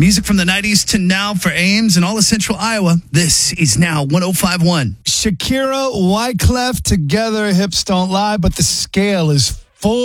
Music from the 90s to now for Ames and all of Central Iowa. This is Now 105.1. Shakira, Wyclef together, hips don't lie, but the scale is